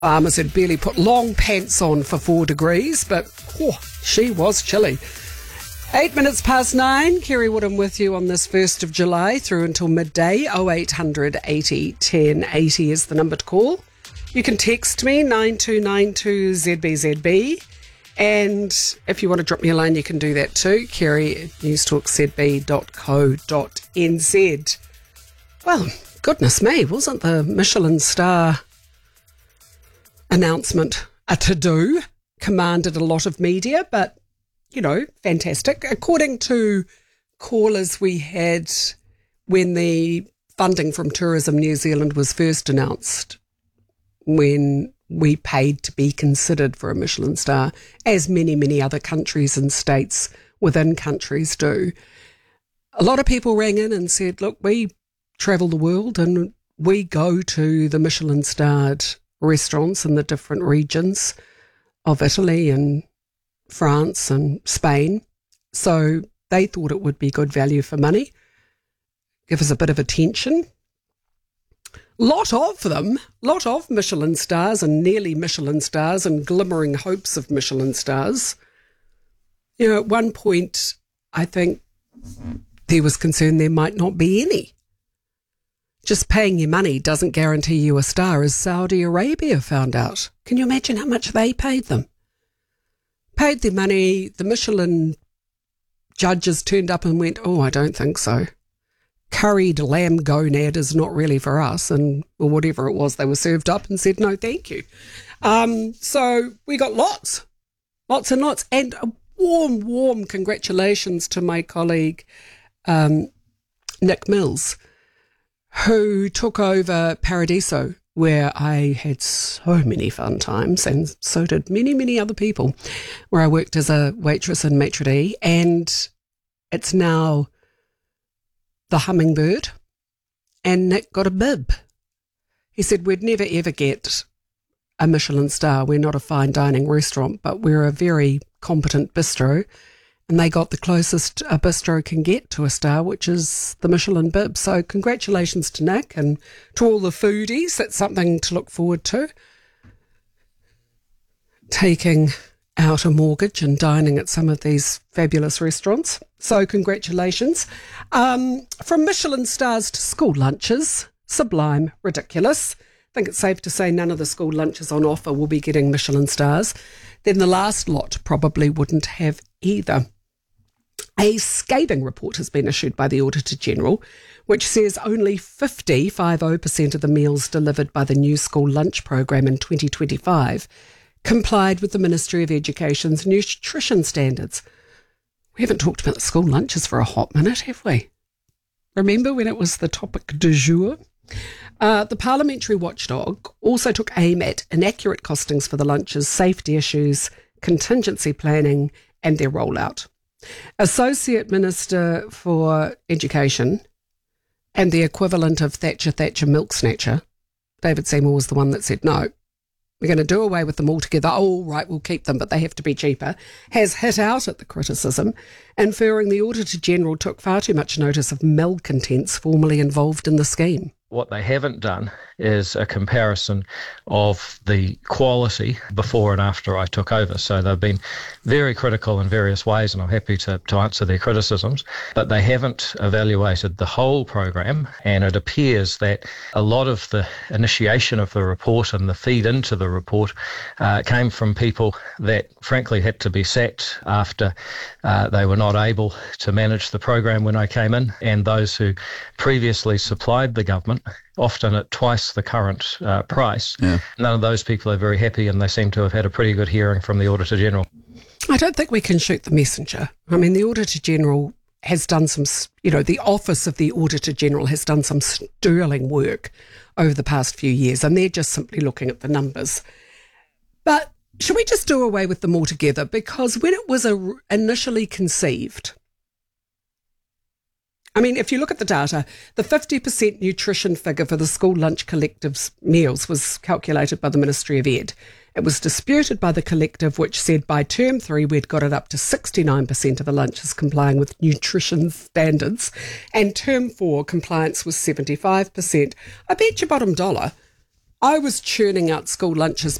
Farmers had barely put long pants on for 4 degrees, but she was chilly. 8 minutes past 9, Kerry Woodham with you on this 1st of July through until midday. 0800 80 10 80 is the number to call. You can text me 9292 ZBZB, and if you want to drop me a line, you can do that too. Kerry at newstalkzb.co.nz. Well, goodness me, wasn't the Michelin star announcement a to-do? Commanded a lot of media, but, you know, fantastic. According to callers we had when the funding from Tourism New Zealand was first announced, when we paid to be considered for a Michelin star, as many, many other countries and states within countries do. A lot of people rang in and said, look, we travel the world and we go to the Michelin starred restaurants in the different regions of Italy and France and Spain. So they thought it would be good value for money, give us a bit of attention. Lot of Michelin stars and nearly Michelin stars and glimmering hopes of Michelin stars. You know, at one point, I think there was concern there might not be any. Just paying your money doesn't guarantee you a star, as Saudi Arabia found out. Can you imagine how much they paid them? Paid their money, the Michelin judges turned up and went, oh, I don't think so. Curried lamb gonad is not really for us, or whatever it was they were served up, and said, no, thank you. So we got lots and lots. And a warm congratulations to my colleague, Nick Mills, who took over Paradiso, where I had so many fun times, and so did many, many other people, where I worked as a waitress and maitre d', and it's now the Hummingbird, and Nick got a bib. He said, we'd never ever get a Michelin star. We're not a fine dining restaurant, but we're a very competent bistro. And they got the closest a bistro can get to a star, which is the Michelin bib. So congratulations to Nick and to all the foodies. That's something to look forward to. Taking out a mortgage and dining at some of these fabulous restaurants. So congratulations. From Michelin stars to school lunches, sublime, ridiculous. I think it's safe to say none of the school lunches on offer will be getting Michelin stars. Then the last lot probably wouldn't have either. A scathing report has been issued by the Auditor-General, which says only 50% of the meals delivered by the new school lunch program in 2025 complied with the Ministry of Education's nutrition standards. We haven't talked about the school lunches for a hot minute, have we? Remember when it was the topic du jour? The parliamentary watchdog also took aim at inaccurate costings for the lunches, safety issues, contingency planning and their rollout. Associate Minister for Education and the equivalent of Thatcher milk snatcher, David Seymour, was the one that said, no, we're going to do away with them altogether. Oh, right, we'll keep them, but they have to be cheaper, has hit out at the criticism, inferring the Auditor-General took far too much notice of malcontents formerly involved in the scheme. What they haven't done is a comparison of the quality before and after I took over. So they've been very critical in various ways, and I'm happy to answer their criticisms, but they haven't evaluated the whole program, and it appears that a lot of the initiation of the report and the feed into the report came from people that frankly had to be sacked after they were not able to manage the program when I came in, and those who previously supplied the government, often at twice the current price. Yeah. None of those people are very happy, and they seem to have had a pretty good hearing from the Auditor-General. I don't think we can shoot the messenger. I mean, the Auditor-General has done some, the Office of the Auditor-General has done some sterling work over the past few years, and they're just simply looking at the numbers. But should we just do away with them altogether? Because when it was initially conceived, I mean, if you look at the data, the 50% nutrition figure for the school lunch collective's meals was calculated by the Ministry of Ed. It was disputed by the collective, which said by term 3 we'd got it up to 69% of the lunches complying with nutrition standards, and term 4 compliance was 75%. I bet your bottom dollar I was churning out school lunches